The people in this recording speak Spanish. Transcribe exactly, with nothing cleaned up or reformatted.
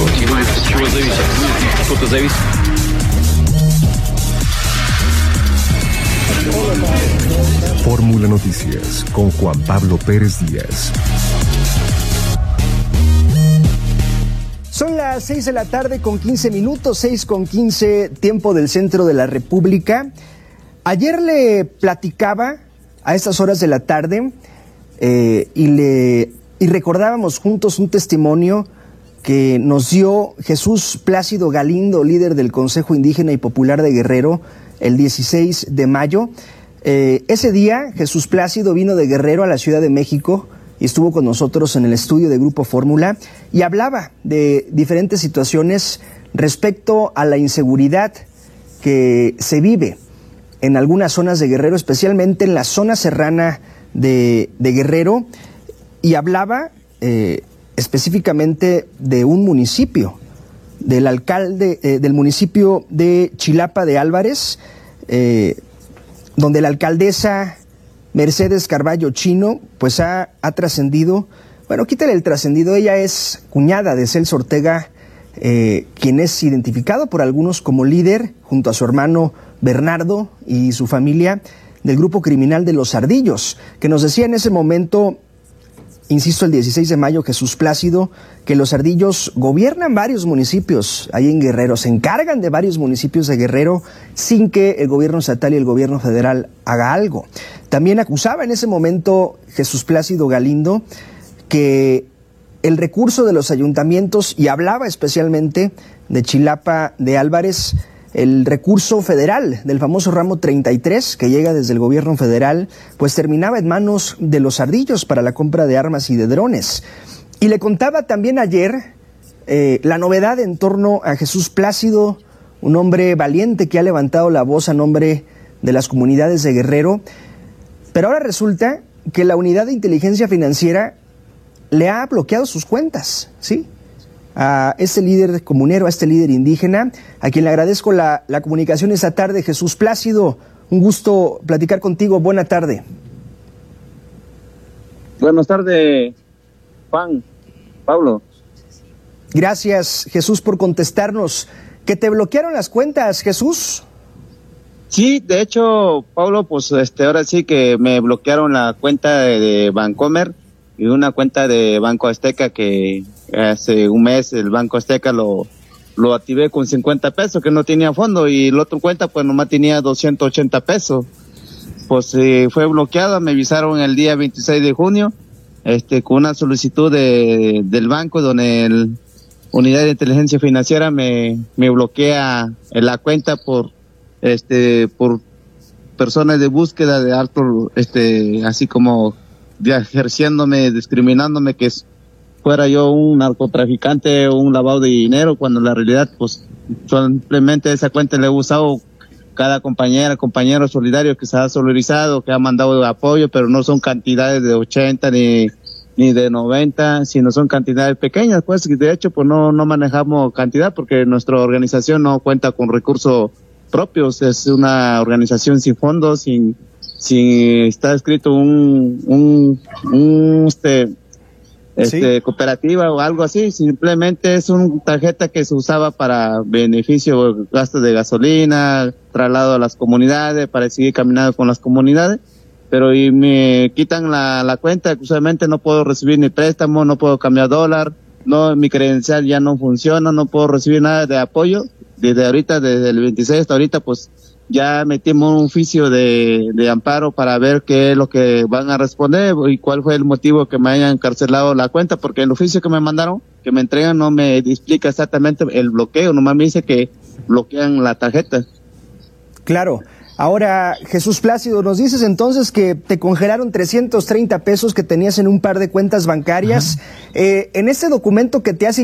Чего зависит? Что-то зависит. Fórmula Noticias con Juan Pablo Pérez Díaz. Son las seis de la tarde con quince minutos, seis con quince, tiempo del centro de la República. Ayer le platicaba a estas horas de la tarde eh, y, le, y recordábamos juntos un testimonio que nos dio Jesús Plácido Galindo, líder del Consejo Indígena y Popular de Guerrero, el dieciséis de mayo. Eh, ese día Jesús Plácido vino de Guerrero a la Ciudad de México y estuvo con nosotros en el estudio de Grupo Fórmula y hablaba de diferentes situaciones respecto a la inseguridad que se vive en algunas zonas de Guerrero, especialmente en la zona serrana de, de Guerrero, y hablaba eh, específicamente de un municipio, del alcalde eh, del municipio de Chilapa de Álvarez, eh, donde la alcaldesa Mercedes Carballo Chino, pues ha, ha trascendido, bueno, quítale el trascendido, ella es cuñada de Celso Ortega, eh, quien es identificado por algunos como líder, junto a su hermano Bernardo y su familia, del grupo criminal de Los Ardillos, que nos decía en ese momento, insisto, el dieciséis de mayo, Jesús Plácido, que los Ardillos gobiernan varios municipios ahí en Guerrero, se encargan de varios municipios de Guerrero sin que el gobierno estatal y el gobierno federal haga algo. También acusaba en ese momento Jesús Plácido Galindo que el recurso de los ayuntamientos, y hablaba especialmente de Chilapa de Álvarez, el recurso federal del famoso ramo treinta y tres que llega desde el gobierno federal, pues terminaba en manos de los Ardillos para la compra de armas y de drones. Y le contaba también ayer eh, la novedad en torno a Jesús Plácido, un hombre valiente que ha levantado la voz a nombre de las comunidades de Guerrero, pero ahora resulta que la Unidad de Inteligencia Financiera le ha bloqueado sus cuentas, ¿sí?, a este líder comunero, a este líder indígena, a quien le agradezco la, la comunicación esta tarde. Jesús Plácido, un gusto platicar contigo, buena tarde. Buenas tardes, Juan, Pablo. Gracias, Jesús, por contestarnos. ¿Que te bloquearon las cuentas, Jesús? Sí, de hecho, Pablo, pues este ahora sí que me bloquearon la cuenta de, de Bancomer y una cuenta de Banco Azteca que hace un mes el Banco Azteca lo, lo activé con cincuenta pesos, que no tenía fondo, y la otra cuenta pues nomás tenía doscientos ochenta pesos. Pues eh, fue bloqueada, me avisaron el día veintiséis de junio, este con una solicitud de, del banco donde el Unidad de Inteligencia Financiera me, me bloquea la cuenta por este por personas de búsqueda de alto, este así como de ejerciéndome, discriminándome que fuera yo un narcotraficante o un lavado de dinero, cuando en la realidad pues simplemente esa cuenta le he usado cada compañera, compañero solidario que se ha solidarizado, que ha mandado apoyo, pero no son cantidades de ochenta ni ni de noventa, sino son cantidades pequeñas, pues de hecho pues no no manejamos cantidad porque nuestra organización no cuenta con recursos propios, es una organización sin fondos, sin si está escrito un, un, un este, este ¿Sí? cooperativa o algo así, simplemente es una tarjeta que se usaba para beneficio, gastos de gasolina, traslado a las comunidades, para seguir caminando con las comunidades, pero y me quitan la, la cuenta, usualmente no puedo recibir ni préstamo, no puedo cambiar dólar, no, mi credencial ya no funciona, no puedo recibir nada de apoyo, desde ahorita, desde el veintiséis hasta ahorita, pues ya metimos un oficio de, de amparo para ver qué es lo que van a responder y cuál fue el motivo que me hayan cancelado la cuenta, porque el oficio que me mandaron, que me entregan, no me explica exactamente el bloqueo, nomás me dice que bloquean la tarjeta. Claro. Ahora, Jesús Plácido, nos dices entonces que te congelaron trescientos treinta pesos que tenías en un par de cuentas bancarias. Eh, en este documento que te hace